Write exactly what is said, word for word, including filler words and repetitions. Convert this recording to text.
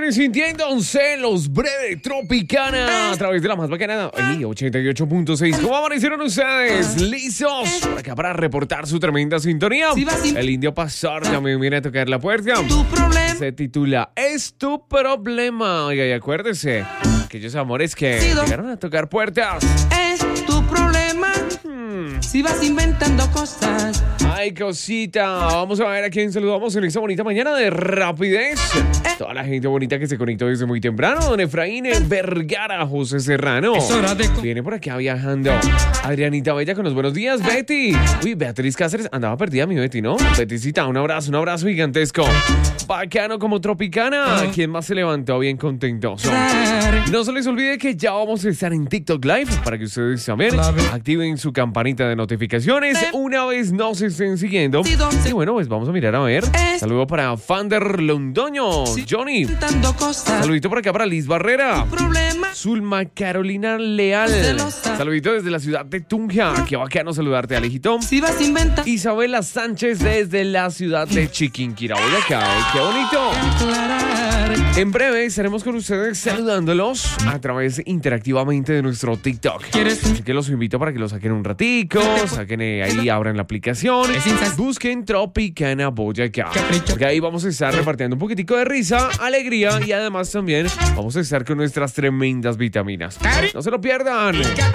vienen sintiéndose los breves Tropicana a través de la más bacana ahí, ochenta y ocho punto seis. ¿Cómo amanecieron ustedes? ¿Listos? Por acá para reportar su tremenda sintonía. El Indio Pastor también viene a tocar la puerta. Se titula Es tu problema. Oiga, y acuérdese, aquellos amores que llegaron a tocar puertas. Es tu problema. Hmm. Si vas inventando cosas. Ay, cosita. Vamos a ver a quién saludamos en esta bonita mañana de rapidez. Toda la gente bonita que se conectó desde muy temprano. Don Efraín Vergara, José Serrano. Es hora de... Viene por acá viajando. Adrianita Bella con los buenos días. Betty. Uy, Beatriz Cáceres. Andaba perdida mi Betty, ¿no? Bettycita, un abrazo, un abrazo gigantesco. Bacano como Tropicana. ¿Quién más se levantó bien contentoso? No se les olvide que ya vamos a estar en TikTok Live para que ustedes también activen su campanita de notificaciones una vez nos estén siguiendo. Y bueno, pues vamos a mirar a ver. Saludo para Fander Londoño, Johnny. Saludito por acá para Liz Barrera. Zulma Carolina Leal. Saludito desde la ciudad de Tunja. Qué bacano saludarte, Alejito. Isabela Sánchez desde la ciudad de Chiquinquirá. Oiga acá, ¿eh? Qué bonito. En breve estaremos con ustedes saludándolos a través interactivamente de nuestro TikTok. Así que los invito para que lo saquen un ratico, saquen eh, ahí, abran la aplicación, busquen Tropicana Boyacá. Porque ahí vamos a estar repartiendo un poquitico de risa, alegría y además también vamos a estar con nuestras tremendas vitaminas. No se lo pierdan.